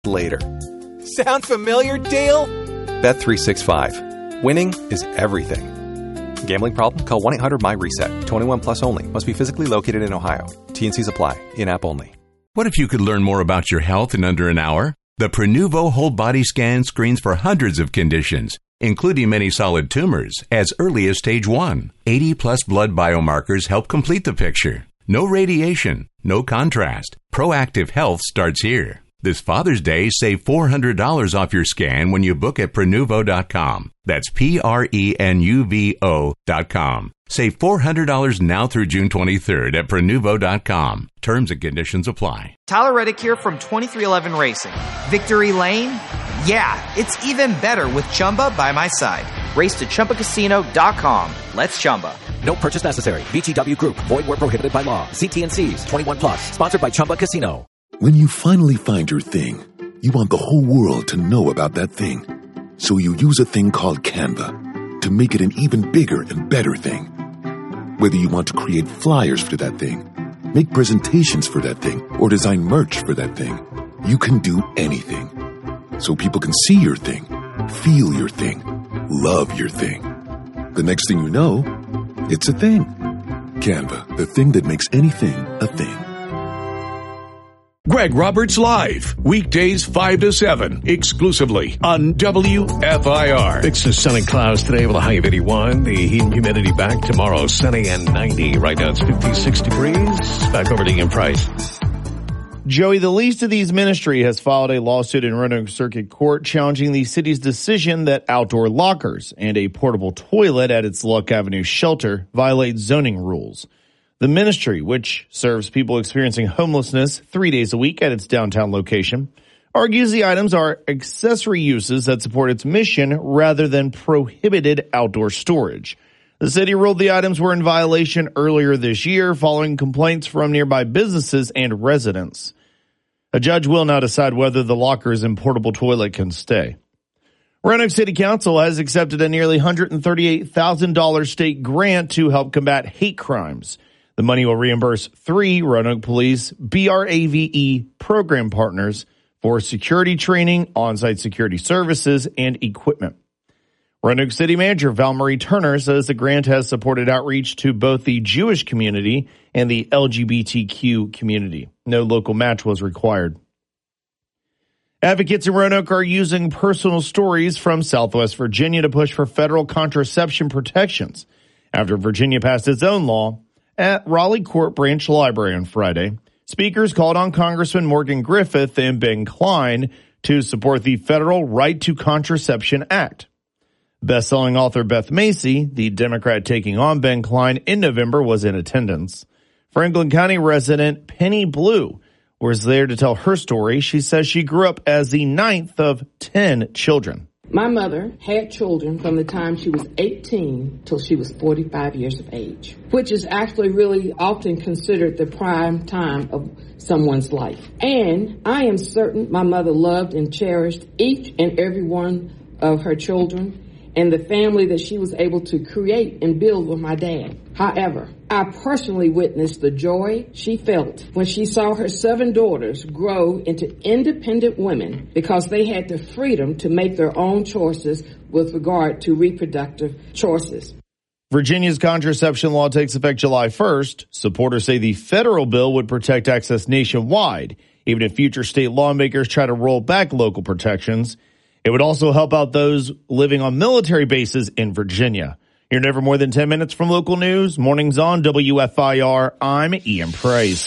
later. Sound familiar, Dale? Bet365. Winning is everything. Gambling problem? Call 1-800-MY-RESET. 21 plus only. Must be physically located in Ohio. T&Cs apply. In-app only. What if you could learn more about your health in under an hour? The Prenuvo whole body scan screens for hundreds of conditions, including many solid tumors, as early as stage 1. 80-plus blood biomarkers help complete the picture. No radiation, no contrast. Proactive health starts here. This Father's Day, save $400 off your scan when you book at Prenuvo.com. That's Prenuvo.com. Save $400 now through June 23rd at Prenuvo.com. Terms and conditions apply. Tyler Reddick here from 2311 Racing. Victory Lane? Yeah, it's even better with Chumba by my side. Race to ChumbaCasino.com. Let's Chumba. No purchase necessary. VGW Group. Void where prohibited by law. See T&Cs. 21 plus. Sponsored by Chumba Casino. When you finally find your thing, you want the whole world to know about that thing. So you use a thing called Canva to make it an even bigger and better thing. Whether you want to create flyers for that thing, make presentations for that thing, or design merch for that thing, you can do anything. So people can see your thing, feel your thing, love your thing. The next thing you know, it's a thing. Canva, the thing that makes anything a thing. Greg Roberts Live, weekdays 5 to 7, exclusively on WFIR. Mix of sun and clouds today with a high of 81. The heat and humidity back tomorrow, sunny and 90. Right now it's 56 degrees. Back over to Ian Price. Joey, the Least of These Ministry has filed a lawsuit in Roanoke Circuit Court challenging the city's decision that outdoor lockers and a portable toilet at its Luck Avenue shelter violate zoning rules. The ministry, which serves people experiencing homelessness 3 days a week at its downtown location, argues the items are accessory uses that support its mission rather than prohibited outdoor storage. The city ruled the items were in violation earlier this year following complaints from nearby businesses and residents. A judge will now decide whether the lockers and portable toilet can stay. Roanoke City Council has accepted a nearly $138,000 state grant to help combat hate crimes. The money will reimburse 3 Roanoke Police BRAVE program partners for security training, on-site security services, and equipment. Roanoke City Manager Val-Marie Turner says the grant has supported outreach to both the Jewish community and the LGBTQ community. No local match was required. Advocates in Roanoke are using personal stories from Southwest Virginia to push for federal contraception protections after Virginia passed its own law. At Raleigh Court Branch Library on Friday, speakers called on Congressman Morgan Griffith and Ben Klein to support the Federal Right to Contraception Act. Best-selling author Beth Macy, the Democrat taking on Ben Klein in November, was in attendance. Franklin County resident Penny Blue was there to tell her story. She says she grew up as the 9th of 10 children. My mother had children from the time she was 18 till she was 45 years of age, which is actually really often considered the prime time of someone's life. And I am certain my mother loved and cherished each and every one of her children and the family that she was able to create and build with my dad. However, I personally witnessed the joy she felt when she saw her 7 daughters grow into independent women because they had the freedom to make their own choices with regard to reproductive choices. Virginia's contraception law takes effect July 1st. Supporters say the federal bill would protect access nationwide, even if future state lawmakers try to roll back local protections. It would also help out those living on military bases in Virginia. You're never more than 10 minutes from local news. Mornings on WFIR. I'm Ian Price.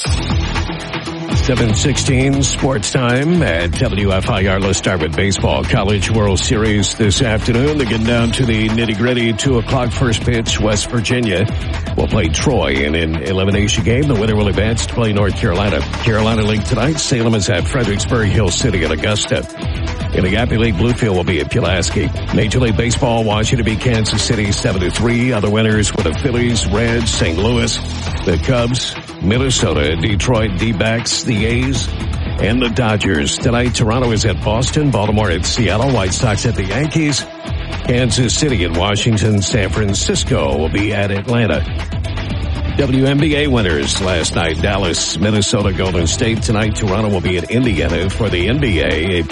7:16 sports time at WFIR. Let's start with baseball. College World Series this afternoon. They get down to the nitty-gritty. 2 o'clock first pitch. West Virginia will play Troy in an elimination game. The winner will advance to play North Carolina. Carolina League tonight. Salem is at Fredericksburg, Hill City, and Augusta. In the Gappy League, Bluefield will be at Pulaski. Major League Baseball, Washington beat Kansas City 7-3. Other winners were the Phillies, Reds, St. Louis, the Cubs, Minnesota, Detroit, D-backs, the A's, and the Dodgers. Tonight, Toronto is at Boston, Baltimore at Seattle, White Sox at the Yankees, Kansas City at Washington, San Francisco will be at Atlanta. WNBA winners last night. Dallas, Minnesota, Golden State. Tonight, Toronto will be at Indiana for the NBA. A